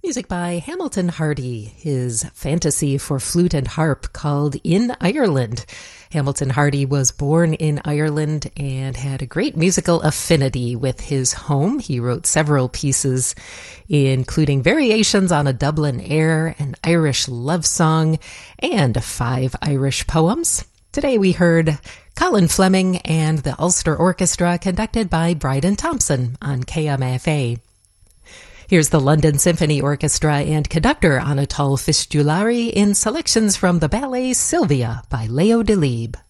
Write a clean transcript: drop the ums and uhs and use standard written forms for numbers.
Music by Hamilton Hardy, his fantasy for flute and harp called In Ireland. Hamilton Hardy was born in Ireland and had a great musical affinity with his home. He wrote several pieces, including variations on a Dublin air, an Irish love song, and 5 Irish poems. Today we heard Colin Fleming and the Ulster Orchestra, conducted by Bryden Thompson on KMFA. Here's the London Symphony Orchestra and conductor Anatole Fisdulari in selections from the ballet Sylvia by Leo Delibes.